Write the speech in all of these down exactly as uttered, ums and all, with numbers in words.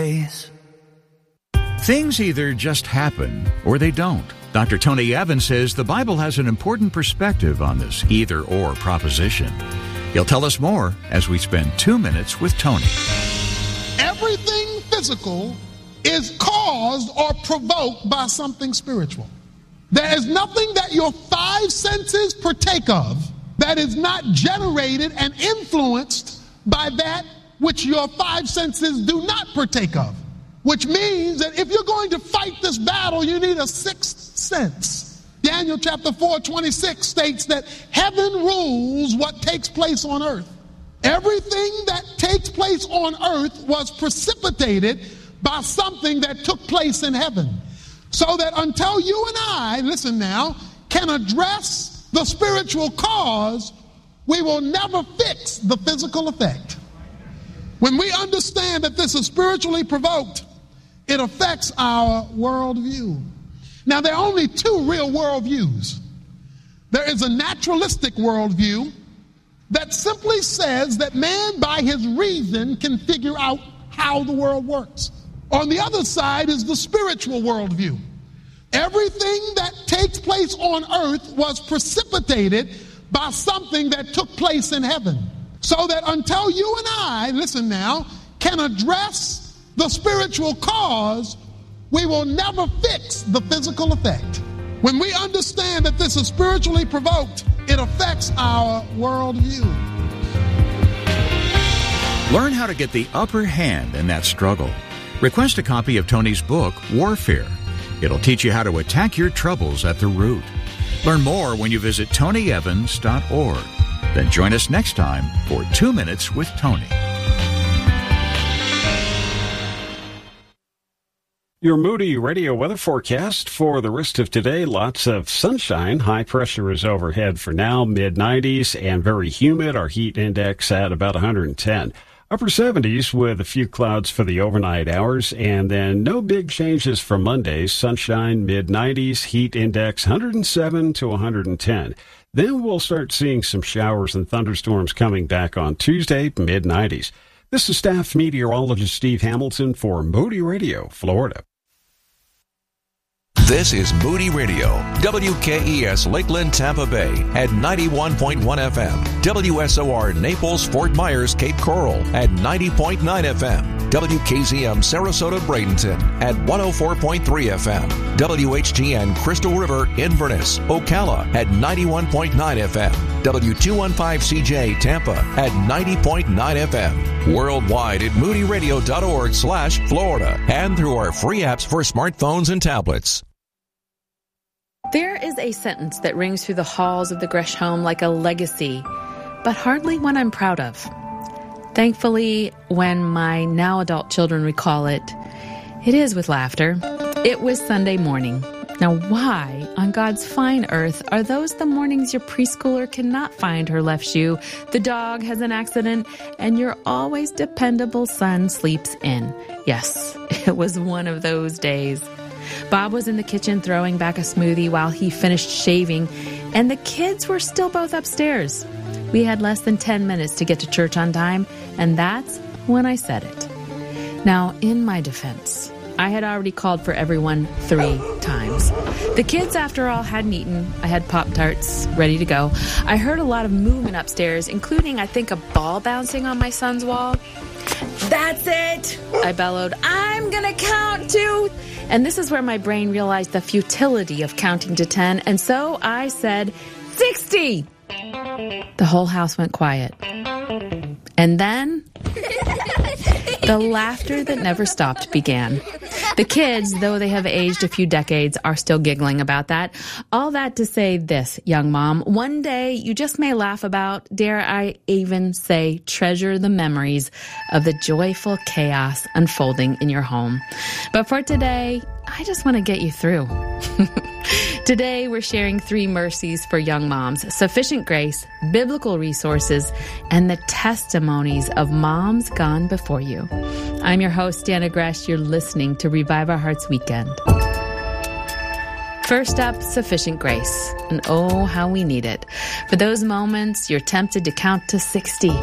Things either just happen or they don't. Doctor Tony Evans says the Bible has an important perspective on this either-or proposition. He'll tell us more as we spend two minutes with Tony. Everything physical is caused or provoked by something spiritual. There is nothing that your five senses partake of that is not generated and influenced by that which your five senses do not partake of. Which means that if you're going to fight this battle, you need a sixth sense. Daniel chapter four, twenty-six states that heaven rules what takes place on earth. Everything that takes place on earth was precipitated by something that took place in heaven. So that until you and I, listen now, can address the spiritual cause, we will never fix the physical effect. When we understand that this is spiritually provoked, it affects our worldview. Now, there are only two real worldviews. There is a naturalistic worldview that simply says that man, by his reason, can figure out how the world works. On the other side is the spiritual worldview. Everything that takes place on earth was precipitated by something that took place in heaven. So that until you and I, listen now, can address the spiritual cause, we will never fix the physical effect. When we understand that this is spiritually provoked, it affects our worldview. Learn how to get the upper hand in that struggle. Request a copy of Tony's book, Warfare. It'll teach you how to attack your troubles at the root. Learn more when you visit tony evans dot org. Then join us next time for Two Minutes with Tony. Your Moody Radio weather forecast for the rest of today. Lots of sunshine. High pressure is overhead for now, mid nineties, and very humid. Our heat index at about one hundred ten. Upper seventies with a few clouds for the overnight hours, and then no big changes for Mondays. Sunshine, mid nineties, heat index one hundred seven to one hundred ten. Then we'll start seeing some showers and thunderstorms coming back on Tuesday, mid nineties. This is staff meteorologist Steve Hamilton for Moody Radio, Florida. This is Moody Radio, W K E S Lakeland, Tampa Bay at ninety-one point one F M, W S O R Naples, Fort Myers, Cape Coral at ninety point nine F M, W K Z M Sarasota, Bradenton at one oh four point three F M, W H G N Crystal River, Inverness, Ocala at ninety-one point nine F M, W two fifteen C J Tampa at ninety point nine F M, worldwide at moody radio dot org slash Florida, and through our free apps for smartphones and tablets. There is a sentence that rings through the halls of the Gresh home like a legacy, but hardly one I'm proud of. Thankfully, when my now adult children recall it, it is with laughter. It was Sunday morning. Now, why on God's fine earth are those the mornings your preschooler cannot find her left shoe, the dog has an accident, and your always dependable son sleeps in? Yes, it was one of those days. Bob was in the kitchen throwing back a smoothie while he finished shaving, and the kids were still both upstairs. We had less than ten minutes to get to church on time, and that's when I said it. Now, in my defense, I had already called for everyone three times. The kids, after all, hadn't eaten. I had Pop-Tarts ready to go. I heard a lot of movement upstairs, including, I think, a ball bouncing on my son's wall. That's it, I bellowed. I'm gonna count to... And this is where my brain realized the futility of counting to ten, and so I said, sixty! The whole house went quiet. And then... the laughter that never stopped began. The kids, though they have aged a few decades, are still giggling about that. All that to say this, young mom, one day you just may laugh about, dare I even say, treasure the memories of the joyful chaos unfolding in your home. But for today, I just want to get you through. Today, we're sharing three mercies for young moms, sufficient grace, biblical resources, and the testimonies of moms gone before you. I'm your host, Dana Gresh. You're listening to Revive Our Hearts Weekend. First up, sufficient grace. And oh, how we need it. For those moments, you're tempted to count to sixty.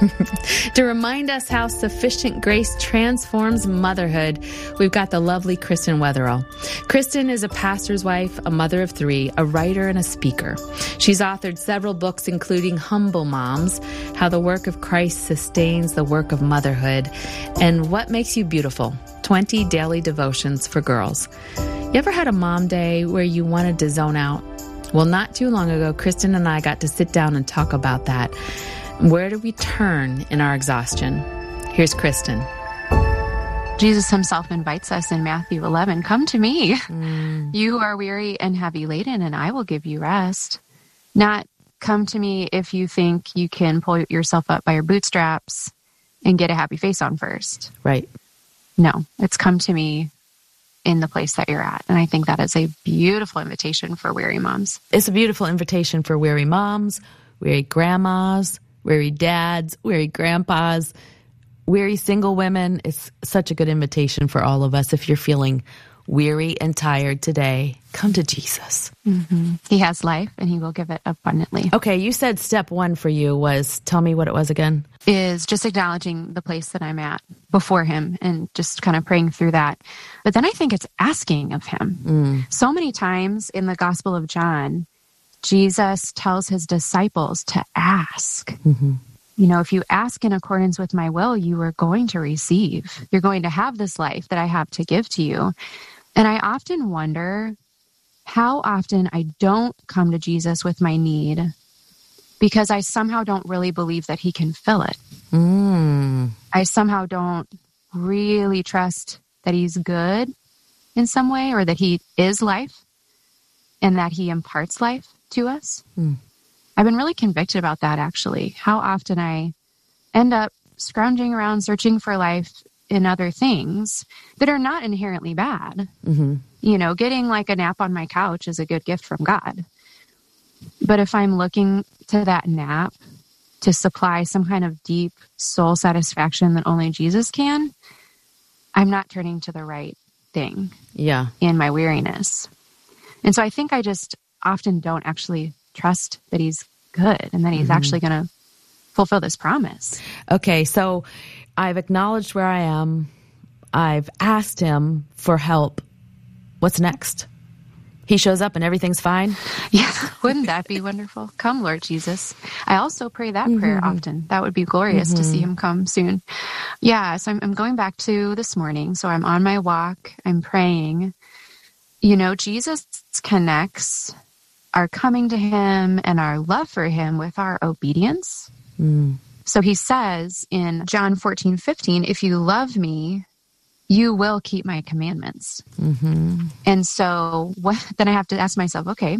To remind us how sufficient grace transforms motherhood, we've got the lovely Kristen Wetherell. Kristen is a pastor's wife, a mother of three, a writer, and a speaker. She's authored several books, including Humble Moms, How the Work of Christ Sustains the Work of Motherhood, and What Makes You Beautiful, twenty Daily Devotions for Girls. You ever had a mom day where you wanted to zone out? Well, not too long ago, Kristen and I got to sit down and talk about that. Where do we turn in our exhaustion? Here's Kristen. Jesus himself invites us in Matthew eleven, come to me, mm. you who are weary and heavy laden, and I will give you rest. Not come to me if you think you can pull yourself up by your bootstraps and get a happy face on first. Right. No, it's come to me in the place that you're at. And I think that is a beautiful invitation for weary moms. It's a beautiful invitation for weary moms, weary grandmas, weary dads, weary grandpas, weary single women. It's such a good invitation for all of us. If you're feeling weary and tired today, come to Jesus. Mm-hmm. He has life and he will give it abundantly. Okay, you said step one for you was, tell me what it was again. Is just acknowledging the place that I'm at before him and just kind of praying through that. But then I think it's asking of him. Mm. So many times in the Gospel of John, Jesus tells his disciples to ask. Mm-hmm. You know, if you ask in accordance with my will, you are going to receive. You're going to have this life that I have to give to you. And I often wonder how often I don't come to Jesus with my need because I somehow don't really believe that he can fill it. Mm. I somehow don't really trust that he's good in some way or that he is life and that he imparts life to us. Mm. I've been really convicted about that, actually, how often I end up scrounging around searching for life in other things that are not inherently bad. Mm-hmm. You know, getting like a nap on my couch is a good gift from God. But if I'm looking to that nap to supply some kind of deep soul satisfaction that only Jesus can, I'm not turning to the right thing yeah. in my weariness. And so I think I just often don't actually trust that he's good and that he's mm-hmm. actually going to fulfill this promise. Okay, so I've acknowledged where I am. I've asked him for help. What's next? He shows up and everything's fine? Yeah, wouldn't that be wonderful? Come, Lord Jesus. I also pray that mm-hmm. prayer often. That would be glorious mm-hmm. to see him come soon. Yeah, so I'm, I'm going back to this morning. So I'm on my walk. I'm praying. You know, Jesus connects our coming to him and our love for him with our obedience. Mm. So he says in John fourteen fifteen, if you love me, you will keep my commandments. Mm-hmm. And so what, then I have to ask myself, okay,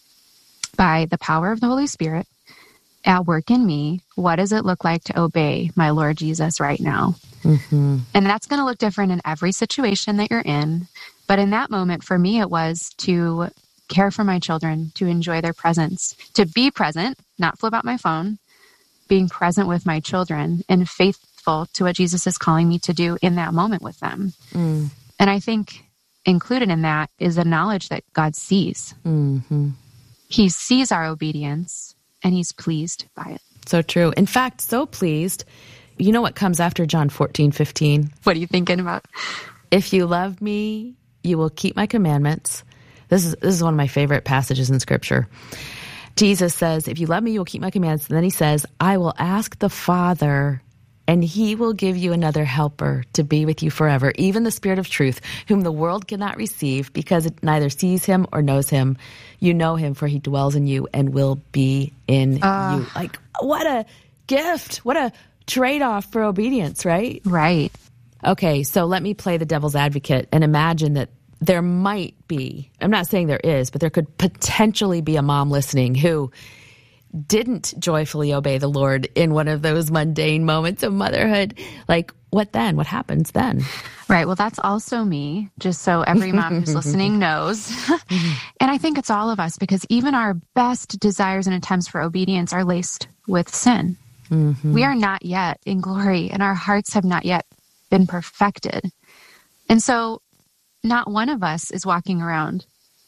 by the power of the Holy Spirit at work in me, what does it look like to obey my Lord Jesus right now? Mm-hmm. And that's going to look different in every situation that you're in. But in that moment, for me, it was to care for my children, to enjoy their presence, to be present, not flip out my phone, being present with my children and faithful to what Jesus is calling me to do in that moment with them. Mm. And I think included in that is the knowledge that God sees. Mm-hmm. He sees our obedience and he's pleased by it. So true. In fact, so pleased. You know what comes after John fourteen fifteen? What are you thinking about? If you love me, you will keep my commandments. This is this is one of my favorite passages in Scripture. Jesus says, if you love me, you will keep my commands. And then he says, I will ask the Father, and he will give you another helper to be with you forever, even the Spirit of truth, whom the world cannot receive because it neither sees him or knows him. You know him, for he dwells in you and will be in uh, you. Like, what a gift. What a trade-off for obedience, right? Right. Okay, so let me play the devil's advocate and imagine that there might be, I'm not saying there is, but there could potentially be a mom listening who didn't joyfully obey the Lord in one of those mundane moments of motherhood. Like, what then? What happens then? Right. Well, that's also me, just so every mom who's listening knows. And I think it's all of us, because even our best desires and attempts for obedience are laced with sin. Mm-hmm. We are not yet in glory, and our hearts have not yet been perfected. And so not one of us is walking around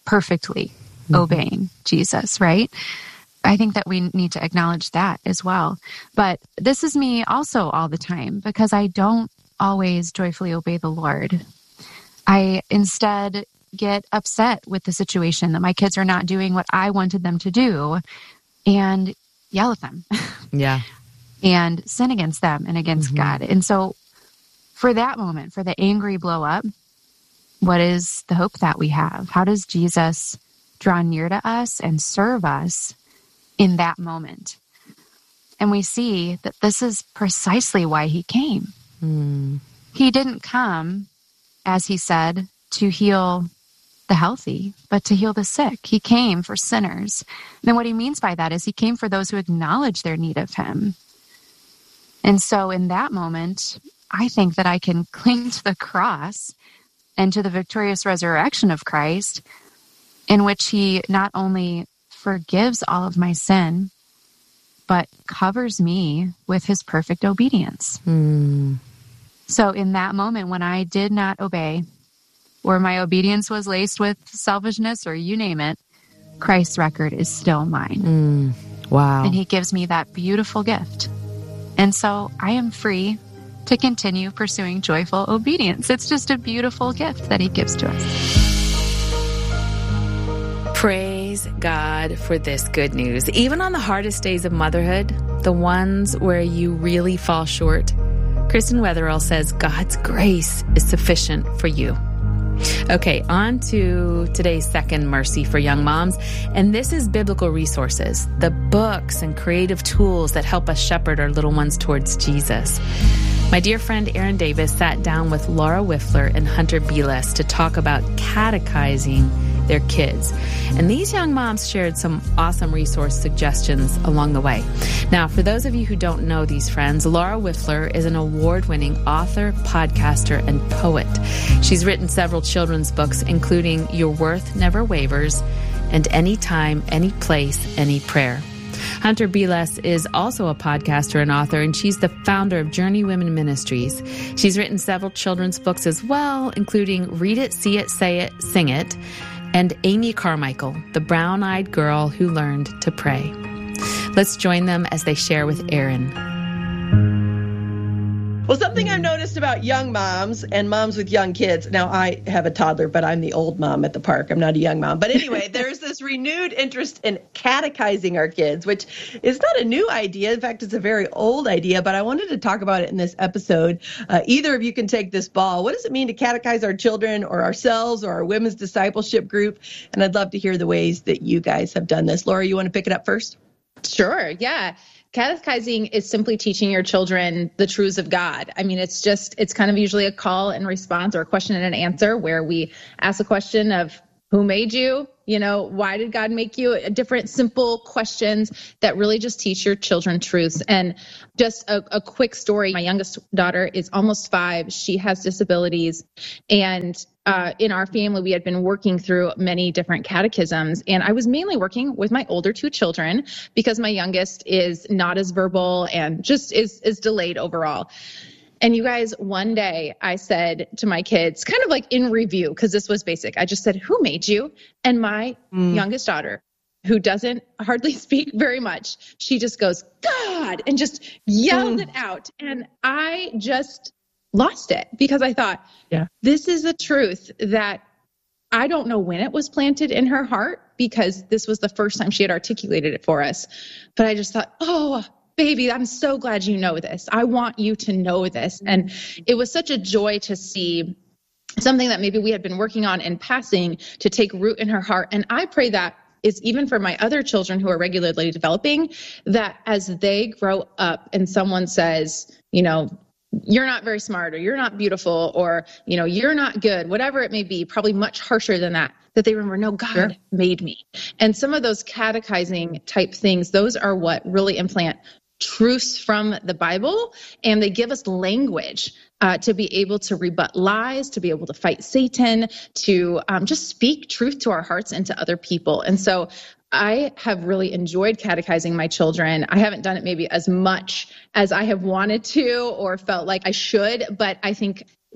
perfectly mm-hmm. obeying Jesus, right? I think that we need to acknowledge that as well. But this is me also all the time, because I don't always joyfully obey the Lord. I instead get upset with the situation that my kids are not doing what I wanted them to do and yell at them. Yeah. And sin against them and against mm-hmm. God. And so for that moment, for the angry blow up, what is the hope that we have? How does Jesus draw near to us and serve us in that moment? And we see that this is precisely why he came. Mm. He didn't come, as he said, to heal the healthy, but to heal the sick. He came for sinners. And what he means by that is he came for those who acknowledge their need of him. And so in that moment, I think that I can cling to the cross and to the victorious resurrection of Christ, in which he not only forgives all of my sin, but covers me with his perfect obedience. Mm. So in that moment when I did not obey, or my obedience was laced with selfishness, or you name it, Christ's record is still mine. Mm. Wow. And he gives me that beautiful gift. And so I am free to continue pursuing joyful obedience. It's just a beautiful gift that he gives to us. Praise God for this good news. Even on the hardest days of motherhood, the ones where you really fall short, Kristen Wetherell says God's grace is sufficient for you. Okay, on to today's second mercy for young moms. And this is biblical resources, the books and creative tools that help us shepherd our little ones towards Jesus. My dear friend Erin Davis sat down with Laura Wiffler and Hunter Beles to talk about catechizing their kids. And these young moms shared some awesome resource suggestions along the way. Now, for those of you who don't know these friends, Laura Wiffler is an award-winning author, podcaster, and poet. She's written several children's books, including Your Worth Never Wavers and Anytime, Any Place, Any Prayer. Hunter Beles is also a podcaster and author, and she's the founder of Journey Women Ministries. She's written several children's books as well, including Read It, See It, Say It, Sing It, and Amy Carmichael, the brown-eyed girl who learned to pray. Let's join them as they share with Erin. Well, something I've noticed about young moms and moms with young kids, now I have a toddler, but I'm the old mom at the park. I'm not a young mom. But anyway, there's this renewed interest in catechizing our kids, which is not a new idea. In fact, it's a very old idea, but I wanted to talk about it in this episode. Uh, either of you can take this ball. What does it mean to catechize our children or ourselves or our women's discipleship group? And I'd love to hear the ways that you guys have done this. Laura, you want to pick it up first? Sure, yeah. Catechizing is simply teaching your children the truths of God. I mean, it's just, it's kind of usually a call and response or a question and an answer where we ask a question of who made you? You know, why did God make you? Different simple questions that really just teach your children truths. And just a, a quick story. My youngest daughter is almost five. She has disabilities. And uh, in our family, we had been working through many different catechisms. And I was mainly working with my older two children because my youngest is not as verbal and just is, is delayed overall. And you guys, one day I said to my kids, kind of like in review, because this was basic. I just said, who made you? And my mm. youngest daughter, who doesn't hardly speak very much, she just goes, God, and just yelled mm. it out. And I just lost it because I thought, yeah, this is a truth that I don't know when it was planted in her heart, because this was the first time she had articulated it for us. But I just thought, oh, baby, I'm so glad you know this. I want you to know this. And it was such a joy to see something that maybe we had been working on in passing to take root in her heart. And I pray that is even for my other children who are regularly developing, that as they grow up and someone says, you know, you're not very smart, or you're not beautiful, or, you know, you're not good, whatever it may be, probably much harsher than that, that they remember, no, God sure. made me. And some of those catechizing type things, those are what really implant truths from the Bible, and they give us language uh, to be able to rebut lies, to be able to fight Satan, to um, just speak truth to our hearts and to other people. And so I have really enjoyed catechizing my children. I haven't done it maybe as much as I have wanted to or felt like I should, but I think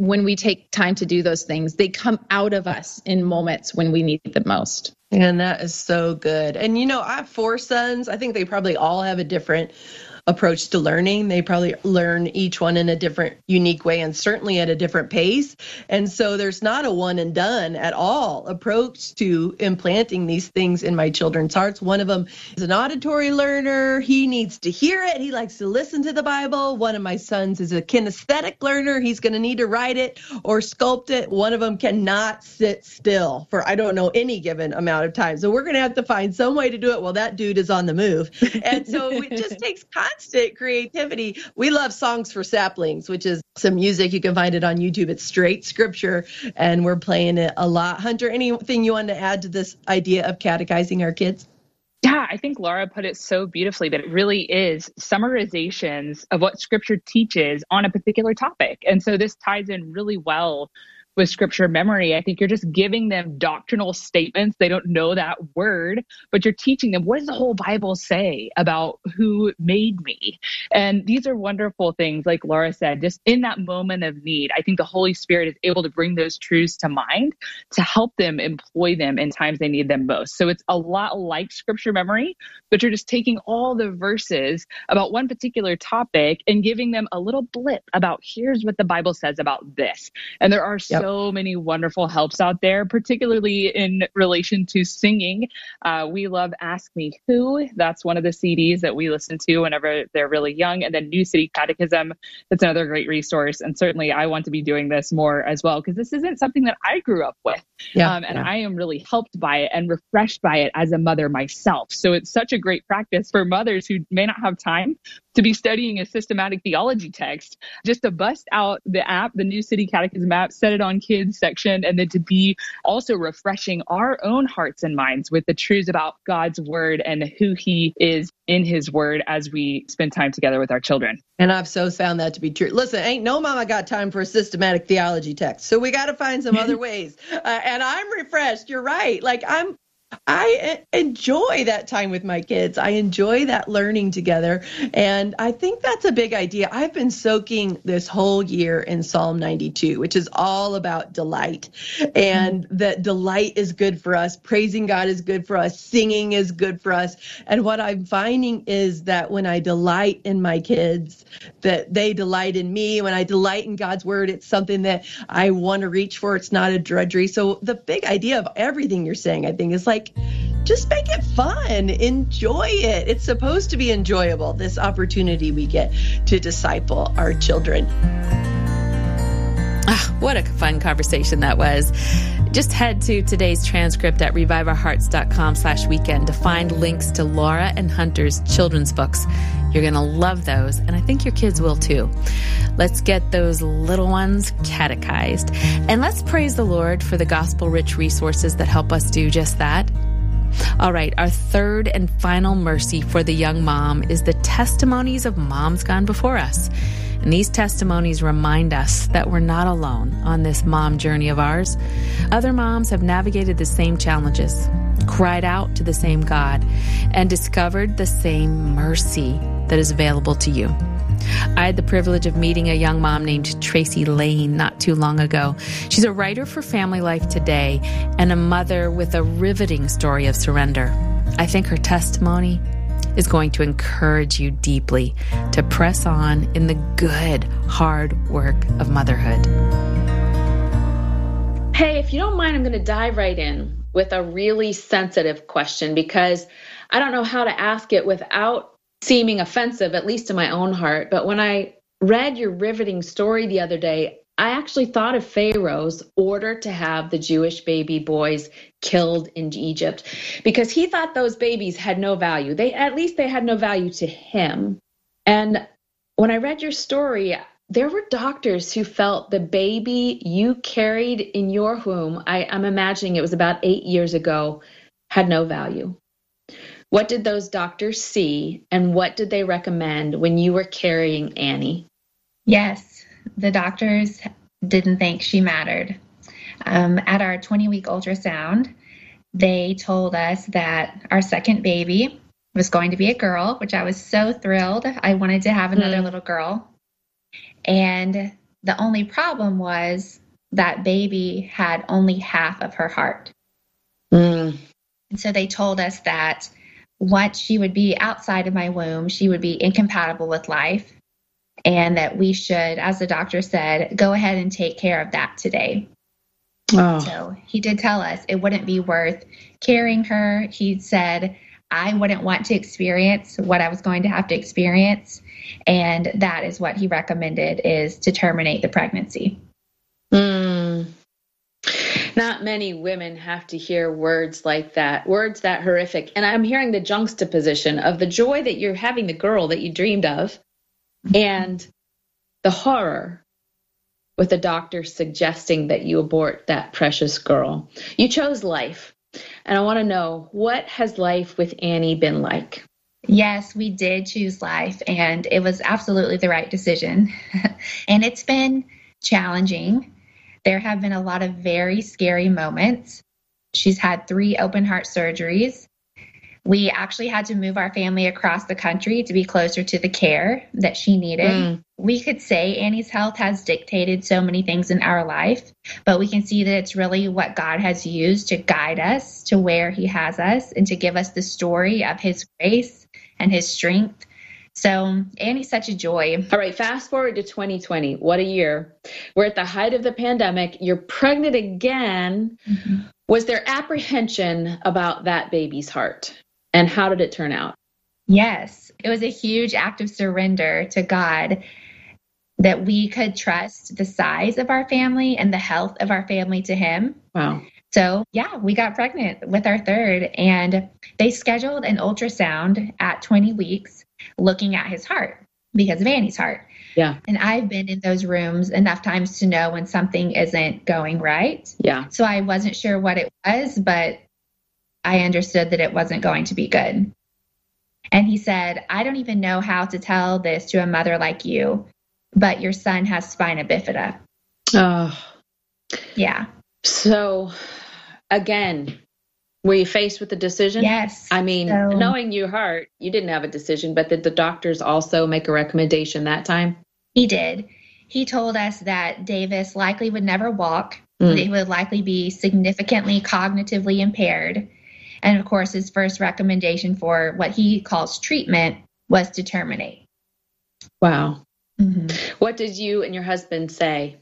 when we take time to do those things, they come out of us in moments when we need them most. And that is so good. And, you know, I have four sons. I think they probably all have a different approach to learning. They probably learn each one in a different, unique way, and certainly at a different pace. And so there's not a one and done at all approach to implanting these things in my children's hearts. One of them is an auditory learner. He needs to hear it. He likes to listen to the Bible. One of my sons is a kinesthetic learner. He's going to need to write it or sculpt it. One of them cannot sit still for, I don't know, any given amount of time. So we're going to have to find some way to do it while that dude is on the move. And so it just takes constant creativity. We love Songs for Saplings, which is some music. You can find it on YouTube. It's straight scripture, and we're playing it a lot. Hunter, anything you want to add to this idea of catechizing our kids? Yeah, I think Laura put it so beautifully that it really is summarizations of what scripture teaches on a particular topic. And so this ties in really well with scripture memory. I think you're just giving them doctrinal statements. They don't know that word, but you're teaching them, what does the whole Bible say about who made me? And these are wonderful things, like Laura said, just in that moment of need. I think the Holy Spirit is able to bring those truths to mind to help them employ them in times they need them most. So it's a lot like scripture memory, but you're just taking all the verses about one particular topic and giving them a little blip about, here's what the Bible says about this. And there are yep. so many wonderful helps out there, particularly in relation to singing. Uh, we love Ask Me Who. That's one of the C Ds that we listen to whenever they're really young. And then New City Catechism. That's another great resource. And certainly I want to be doing this more as well, because this isn't something that I grew up with. Yeah, um, and yeah. I am really helped by it and refreshed by it as a mother myself. So it's such a great practice for mothers who may not have time to be studying a systematic theology text, just to bust out the app, the New City Catechism app, set it on kids section, and then to be also refreshing our own hearts and minds with the truths about God's word and who he is in his word as we spend time together with our children. And I've so found that to be true. Listen, ain't no mama got time for a systematic theology text. So we got to find some other ways. Uh, and I'm refreshed. You're right. Like I'm I enjoy that time with my kids. I enjoy that learning together. And I think that's a big idea. I've been soaking this whole year in Psalm ninety-two, which is all about delight. And that delight is good for us. Praising God is good for us. Singing is good for us. And what I'm finding is that when I delight in my kids, that they delight in me. When I delight in God's word, it's something that I want to reach for. It's not a drudgery. So the big idea of everything you're saying, I think, is like, just make it fun. Enjoy it. It's supposed to be enjoyable, this opportunity we get to disciple our children. Ah, what a fun conversation that was. Just head to today's transcript at reviveourhearts.com slash weekend to find links to Laura and Hunter's children's books. You're going to love those, and I think your kids will too. Let's get those little ones catechized. And let's praise the Lord for the gospel-rich resources that help us do just that. All right, our third and final mercy for the young mom is the testimonies of moms gone before us. And these testimonies remind us that we're not alone on this mom journey of ours. Other moms have navigated the same challenges, cried out to the same God, and discovered the same mercy that is available to you. I had the privilege of meeting a young mom named Tracy Lane not too long ago. She's a writer for Family Life Today and a mother with a riveting story of surrender. I think her testimony is going to encourage you deeply to press on in the good, hard work of motherhood. Hey, if you don't mind, I'm going to dive right in with a really sensitive question because I don't know how to ask it without seeming offensive, at least in my own heart. But when I read your riveting story the other day, I actually thought of Pharaoh's order to have the Jewish baby boys killed in Egypt because he thought those babies had no value. They, at least they had no value to him. And when I read your story, there were doctors who felt the baby you carried in your womb, I, I'm imagining it was about eight years ago, had no value. What did those doctors see, and what did they recommend when you were carrying Annie? Yes, the doctors didn't think she mattered. Um, at our twenty-week ultrasound, they told us that our second baby was going to be a girl, which I was so thrilled. I wanted to have another mm. little girl. And The only problem was that baby had only half of her heart. Mm. And so they told us that once she would be outside of my womb, she would be incompatible with life, and that we should, as the doctor said, go ahead and take care of that today. Oh. So he did tell us it wouldn't be worth carrying her. He said, I wouldn't want to experience what I was going to have to experience. And that is what he recommended, is to terminate the pregnancy. Mm. Not many women have to hear words like that, words that horrific. And I'm hearing the juxtaposition of the joy that you're having the girl that you dreamed of and the horror with the doctor suggesting that you abort that precious girl. You chose life. And I want to know, what has life with Annie been like? Yes, we did choose life, and it was absolutely the right decision. And it's been challenging. There have been a lot of very scary moments. She's had three open heart surgeries. We actually had to move our family across the country to be closer to the care that she needed. Mm. We could say Annie's health has dictated so many things in our life, but we can see that it's really what God has used to guide us to where he has us and to give us the story of his grace and his strength. So Annie's such a joy. All right, fast forward to twenty twenty. What a year. We're at the height of the pandemic. You're pregnant again. Mm-hmm. Was there apprehension about that baby's heart? And how did it turn out? Yes, it was a huge act of surrender to God, that we could trust the size of our family and the health of our family to him. Wow. So yeah, we got pregnant with our third, and they scheduled an ultrasound at twenty weeks looking at his heart because of Annie's heart. Yeah. And I've been in those rooms enough times to know when something isn't going right. Yeah. So I wasn't sure what it was, but I understood that it wasn't going to be good. And he said, I don't even know how to tell this to a mother like you, but your son has spina bifida. Oh. Yeah. So again, were you faced with the decision? Yes. I mean, so, knowing your heart, you didn't have a decision, but did the doctors also make a recommendation that time? He did. He told us that Davis likely would never walk. Mm. That he would likely be significantly cognitively impaired. And of course, his first recommendation for what he calls treatment was to terminate. Wow. Mm-hmm. What did you and your husband say?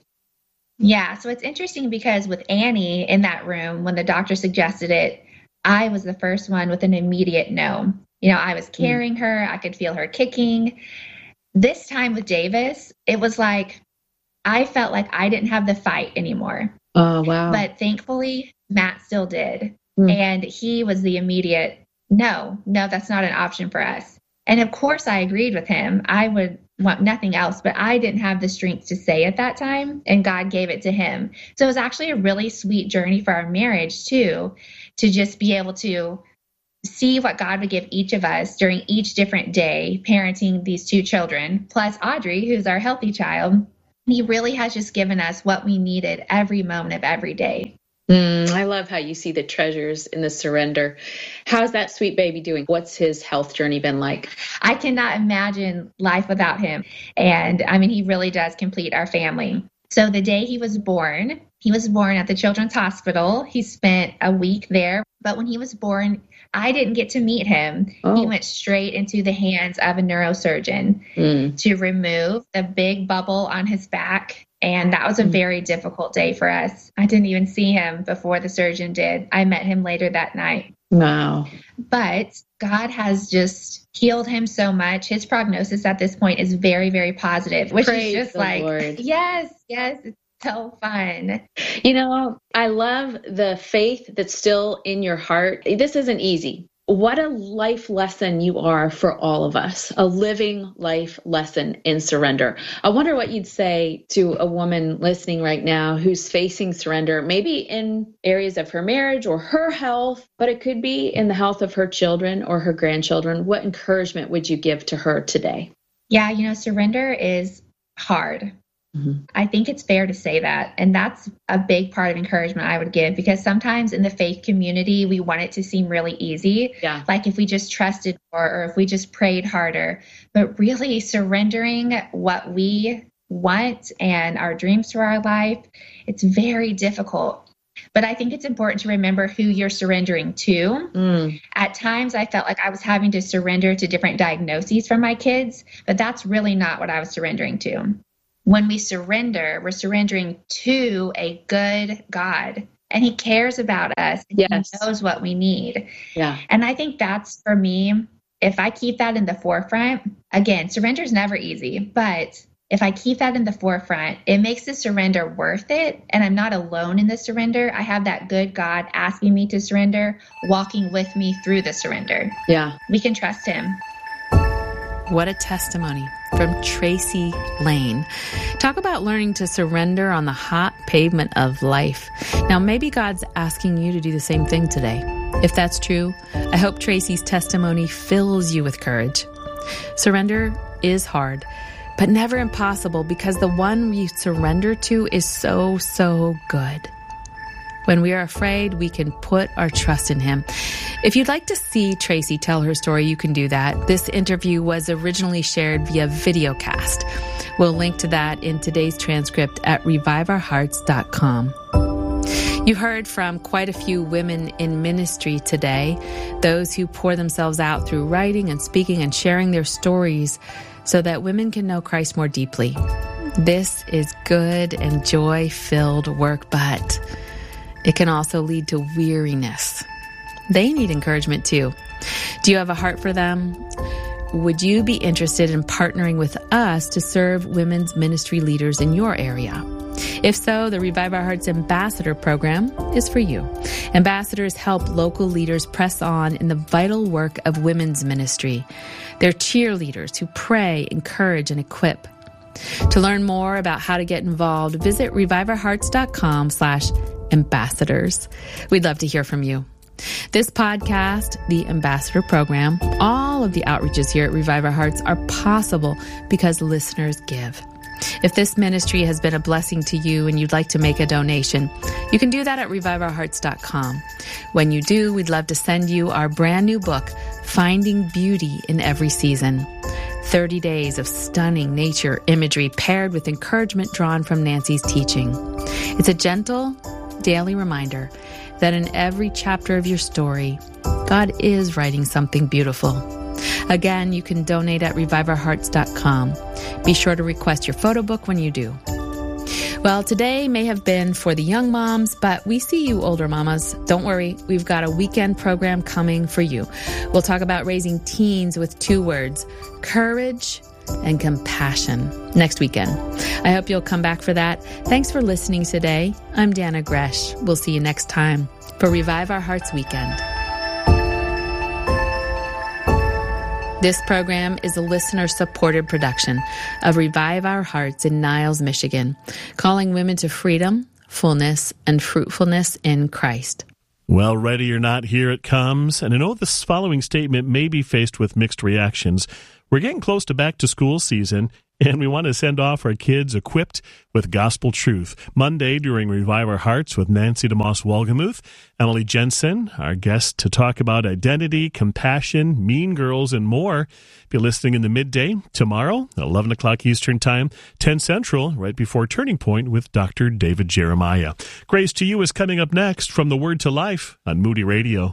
Yeah, so it's interesting because with Annie in that room, when the doctor suggested it, I was the first one with an immediate no. You know, I was carrying mm. her. I could feel her kicking. This time with Davis, it was like I felt like I didn't have the fight anymore. Oh, wow. But thankfully, Matt still did. Mm. And he was the immediate, no, no, that's not an option for us. And of course, I agreed with him. I would want nothing else, but I didn't have the strength to say at that time, and God gave it to him. So it was actually a really sweet journey for our marriage too, to just be able to see what God would give each of us during each different day, parenting these two children, plus Audrey, who's our healthy child. He really has just given us what we needed every moment of every day. Mm, I love how you see the treasures in the surrender. How's that sweet baby doing? What's his health journey been like? I cannot imagine life without him. And I mean, he really does complete our family. So the day he was born, he was born at the Children's Hospital. He spent a week there. But when he was born, I didn't get to meet him. Oh. He went straight into the hands of a neurosurgeon mm. to remove the big bubble on his back. And that was a very difficult day for us. I didn't even see him before the surgeon did. I met him later that night. Wow. But God has just healed him so much. His prognosis at this point is very, very positive, which Praise is just the like, Lord. yes, yes, it's so fun. You know, I love the faith that's still in your heart. This isn't easy. What a life lesson you are for all of us, a living life lesson in surrender. I wonder what you'd say to a woman listening right now who's facing surrender, maybe in areas of her marriage or her health, but it could be in the health of her children or her grandchildren. What encouragement would you give to her today? Yeah, you know, surrender is hard. Mm-hmm. I think it's fair to say that. And that's a big part of encouragement I would give, because sometimes in the faith community, we want it to seem really easy. Yeah. Like if we just trusted more or if we just prayed harder. But really surrendering what we want and our dreams for our life, it's very difficult. But I think it's important to remember who you're surrendering to. Mm. At times, I felt like I was having to surrender to different diagnoses for my kids, but that's really not what I was surrendering to. When we surrender, we're surrendering to a good God, and he cares about us. And yes. He knows what we need. Yeah. And I think that's, for me, if I keep that in the forefront, again, surrender is never easy, but if I keep that in the forefront, it makes the surrender worth it. And I'm not alone in the surrender. I have that good God asking me to surrender, walking with me through the surrender. Yeah. We can trust him. What a testimony from Tracy Lane. Talk about learning to surrender on the hot pavement of life. Now, maybe God's asking you to do the same thing today. If that's true, I hope Tracy's testimony fills you with courage. Surrender is hard, but never impossible, because the one we surrender to is so, so good. When we are afraid, we can put our trust in him. If you'd like to see Tracy tell her story, you can do that. This interview was originally shared via videocast. We'll link to that in today's transcript at revive our hearts dot com. You heard from quite a few women in ministry today, those who pour themselves out through writing and speaking and sharing their stories so that women can know Christ more deeply. This is good and joy-filled work, but it can also lead to weariness. They need encouragement too. Do you have a heart for them? Would you be interested in partnering with us to serve women's ministry leaders in your area? If so, the Revive Our Hearts Ambassador Program is for you. Ambassadors help local leaders press on in the vital work of women's ministry. They're cheerleaders who pray, encourage, and equip. To learn more about how to get involved, visit revive our hearts dot com slash ambassadors. We'd love to hear from you. This podcast, the Ambassador Program, all of the outreaches here at Revive Our Hearts are possible because listeners give. If this ministry has been a blessing to you and you'd like to make a donation, you can do that at revive our hearts dot com. When you do, we'd love to send you our brand new book, Finding Beauty in Every Season. thirty days of stunning nature imagery paired with encouragement drawn from Nancy's teaching. It's a gentle, daily reminder that in every chapter of your story, God is writing something beautiful. Again, you can donate at revive our hearts dot com. Be sure to request your photo book when you do. Well, today may have been for the young moms, but we see you older mamas. Don't worry, we've got a weekend program coming for you. We'll talk about raising teens with two words, courage and compassion, next weekend. I hope you'll come back for that. Thanks for listening today. I'm Dana Gresh. We'll see you next time for Revive Our Hearts Weekend. This program is a listener-supported production of Revive Our Hearts in Niles, Michigan, calling women to freedom, fullness, and fruitfulness in Christ. Well, ready or not, here it comes. And I know this following statement may be faced with mixed reactions. We're getting close to back-to-school season, and we want to send off our kids equipped with gospel truth. Monday, during Revive Our Hearts with Nancy DeMoss Wolgemuth, Emily Jensen, our guest to talk about identity, compassion, mean girls, and more. Be listening in the midday tomorrow, eleven o'clock Eastern Time, ten Central, right before Turning Point with Doctor David Jeremiah. Grace to You is coming up next from The Word to Life on Moody Radio.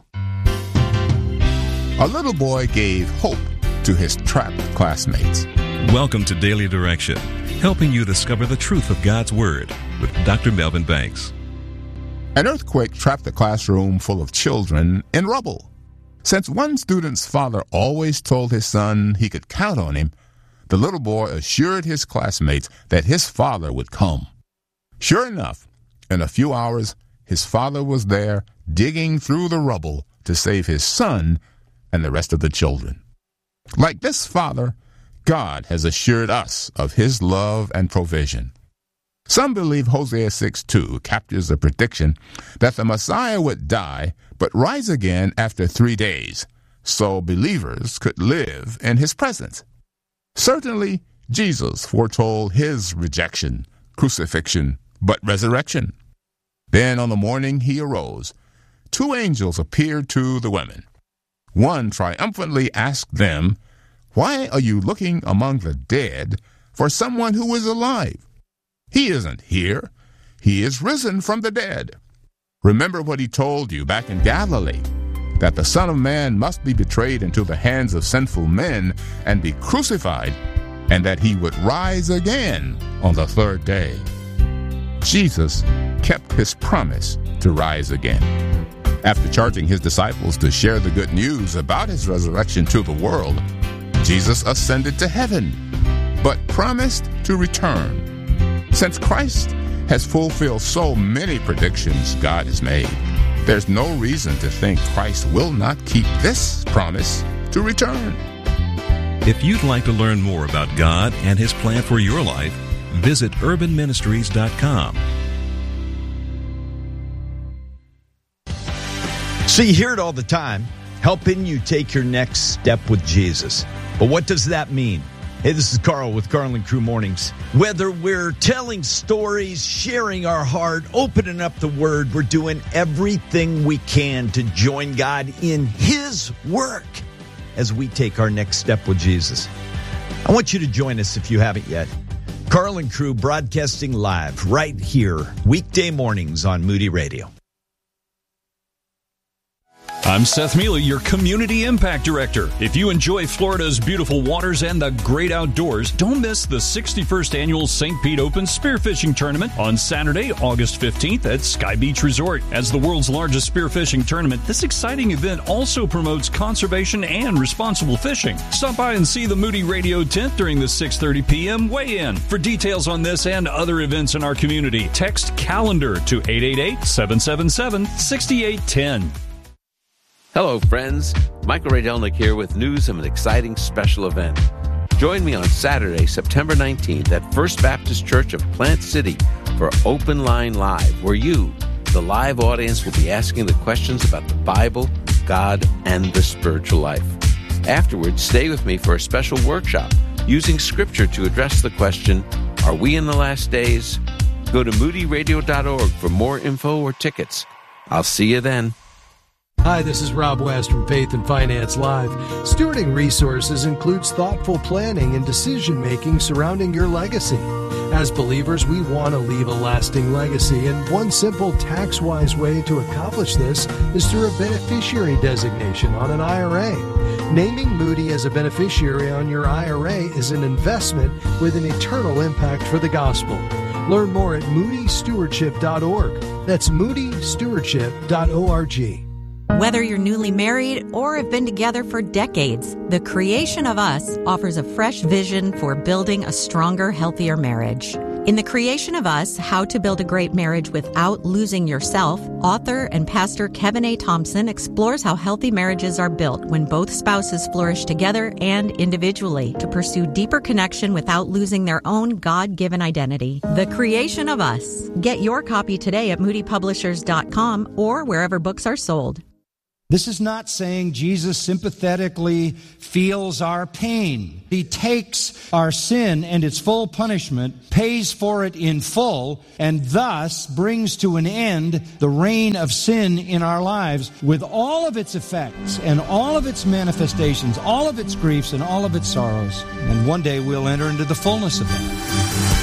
A little boy gave hope to his trapped classmates. Welcome to Daily Direction, helping you discover the truth of God's Word with Doctor Melvin Banks. An earthquake trapped a classroom full of children in rubble. Since one student's father always told his son he could count on him, the little boy assured his classmates that his father would come. Sure enough, in a few hours, his father was there digging through the rubble to save his son and the rest of the children. Like this father, God has assured us of his love and provision. Some believe Hosea six two captures the prediction that the Messiah would die but rise again after three days, so believers could live in his presence. Certainly, Jesus foretold his rejection, crucifixion, but resurrection. Then on the morning he arose, two angels appeared to the women. One triumphantly asked them, "Why are you looking among the dead for someone who is alive. He isn't here. He is risen from the dead. Remember what he told you back in Galilee, that the Son of Man must be betrayed into the hands of sinful men and be crucified, and that he would rise again on the third day. Jesus kept his promise to rise again. After charging his disciples to share the good news about his resurrection to the world, Jesus ascended to heaven, but promised to return. Since Christ has fulfilled so many predictions God has made, there's no reason to think Christ will not keep this promise to return. If you'd like to learn more about God and his plan for your life, visit urban ministries dot com. So you hear it all the time, helping you take your next step with Jesus. But what does that mean? Hey, this is Carl with Carl and Crew Mornings. Whether we're telling stories, sharing our heart, opening up the Word, we're doing everything we can to join God in his work as we take our next step with Jesus. I want you to join us if you haven't yet. Carl and Crew broadcasting live right here, weekday mornings on Moody Radio. I'm Seth Mealy, your Community Impact Director. If you enjoy Florida's beautiful waters and the great outdoors, don't miss the sixty-first Annual Saint Pete Open Spearfishing Tournament on Saturday, August fifteenth at Sky Beach Resort. As the world's largest spearfishing tournament, this exciting event also promotes conservation and responsible fishing. Stop by and see the Moody Radio tent during the six thirty p.m. weigh-in. For details on this and other events in our community, text CALENDAR to eight eight eight, seven seven seven, six eight one zero. Hello, friends. Michael Radelnick here with news of an exciting special event. Join me on Saturday, September nineteenth at First Baptist Church of Plant City for Open Line Live, where you, the live audience, will be asking the questions about the Bible, God, and the spiritual life. Afterwards, stay with me for a special workshop using Scripture to address the question, are we in the last days? Go to moody radio dot org for more info or tickets. I'll see you then. Hi, this is Rob West from Faith and Finance Live. Stewarding resources includes thoughtful planning and decision-making surrounding your legacy. As believers, we want to leave a lasting legacy, and one simple tax-wise way to accomplish this is through a beneficiary designation on an I R A. Naming Moody as a beneficiary on your I R A is an investment with an eternal impact for the gospel. Learn more at moody stewardship dot org. That's moody stewardship dot org. Whether you're newly married or have been together for decades, The Creation of Us offers a fresh vision for building a stronger, healthier marriage. In The Creation of Us, How to Build a Great Marriage Without Losing Yourself, author and pastor Kevin A. Thompson explores how healthy marriages are built when both spouses flourish together and individually to pursue deeper connection without losing their own God-given identity. The Creation of Us. Get your copy today at moody publishers dot com or wherever books are sold. This is not saying Jesus sympathetically feels our pain. He takes our sin and its full punishment, pays for it in full, and thus brings to an end the reign of sin in our lives with all of its effects and all of its manifestations, all of its griefs and all of its sorrows. And one day we'll enter into the fullness of that.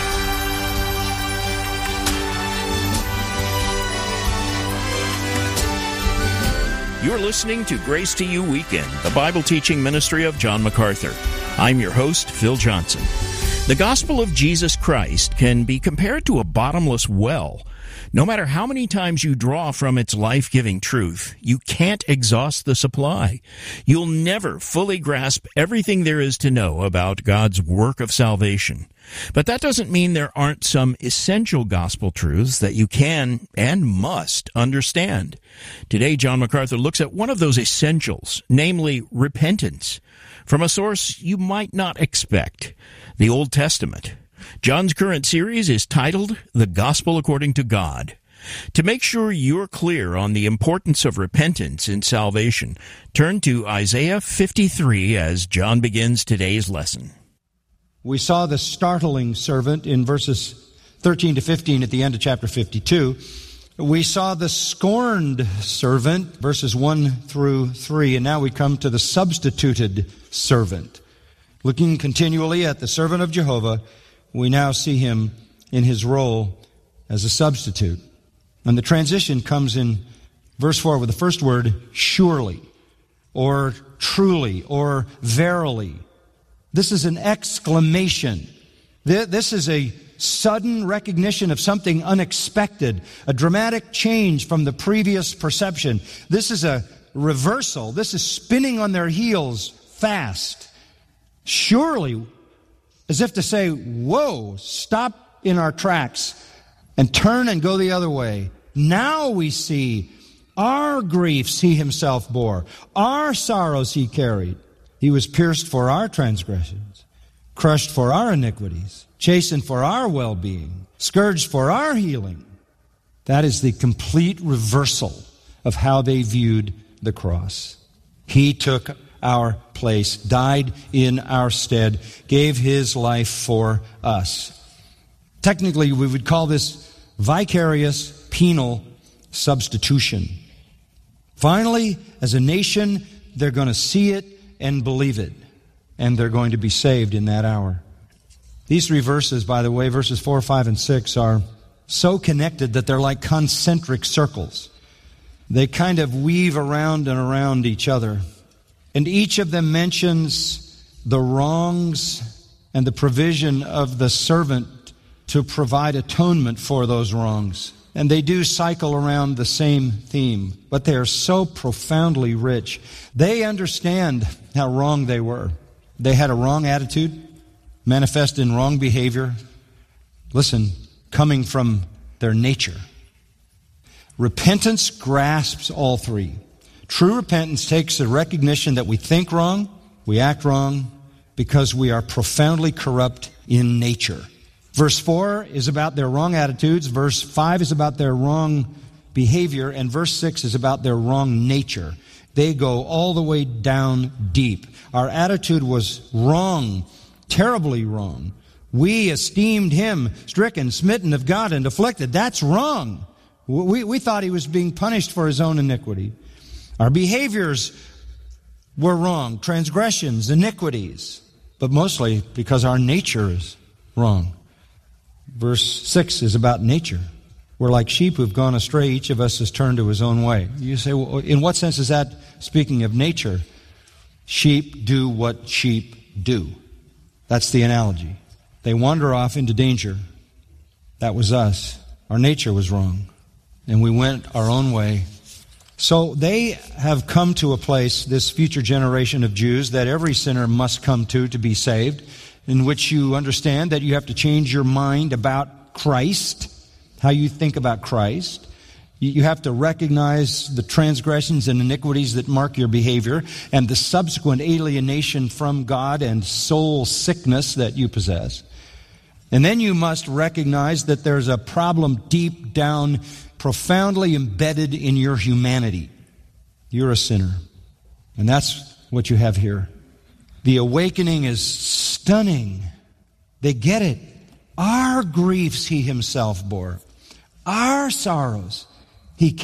You're listening to Grace to You Weekend, the Bible teaching ministry of John MacArthur. I'm your host, Phil Johnson. The gospel of Jesus Christ can be compared to a bottomless well. No matter how many times you draw from its life-giving truth, you can't exhaust the supply. You'll never fully grasp everything there is to know about God's work of salvation. But that doesn't mean there aren't some essential gospel truths that you can and must understand. Today, John MacArthur looks at one of those essentials, namely repentance, from a source you might not expect, the Old Testament. John's current series is titled The Gospel According to God. To make sure you're clear on the importance of repentance in salvation, turn to Isaiah fifty-three as John begins today's lesson. We saw the startling servant in verses thirteen to fifteen at the end of chapter fifty-two. We saw the scorned servant, verses one through three, and now we come to the substituted servant. Looking continually at the servant of Jehovah, we now see him in his role as a substitute. And the transition comes in verse four with the first word, surely, or truly, or verily. This is an exclamation. This is a sudden recognition of something unexpected, a dramatic change from the previous perception. This is a reversal. This is spinning on their heels fast. Surely, as if to say, whoa, stop in our tracks and turn and go the other way. Now we see our griefs he himself bore, our sorrows he carried. He was pierced for our transgressions, crushed for our iniquities, chastened for our well-being, scourged for our healing. That is the complete reversal of how they viewed the cross. He took our place, died in our stead, gave his life for us. Technically, we would call this vicarious penal substitution. Finally, as a nation, they're going to see it and believe it, and they're going to be saved in that hour. These three verses, by the way, verses four, five, and six, are so connected that they're like concentric circles. They kind of weave around and around each other. And each of them mentions the wrongs and the provision of the servant to provide atonement for those wrongs. And they do cycle around the same theme, but they are so profoundly rich. They understand how wrong they were. They had a wrong attitude, manifest in wrong behavior. Listen, coming from their nature. Repentance grasps all three. True repentance takes the recognition that we think wrong, we act wrong, because we are profoundly corrupt in nature. Verse four is about their wrong attitudes. Verse five is about their wrong behavior. And verse six is about their wrong nature. They go all the way down deep. Our attitude was wrong, terribly wrong. We esteemed him stricken, smitten of God, and afflicted. That's wrong. We, we thought he was being punished for his own iniquity. Our behaviors were wrong, transgressions, iniquities, but mostly because our nature is wrong. Verse six is about nature. We're like sheep who've gone astray. Each of us has turned to his own way. You say, well, in what sense is that speaking of nature? Sheep do what sheep do. That's the analogy. They wander off into danger. That was us. Our nature was wrong. And we went our own way. So they have come to a place, this future generation of Jews, that every sinner must come to to be saved, in which you understand that you have to change your mind about Christ, how you think about Christ. You have to recognize the transgressions and iniquities that mark your behavior and the subsequent alienation from God and soul sickness that you possess. And then you must recognize that there's a problem deep down, profoundly embedded in your humanity. You're a sinner. And that's what you have here. The awakening is stunning. They get it. Our griefs he himself bore. Our sorrows.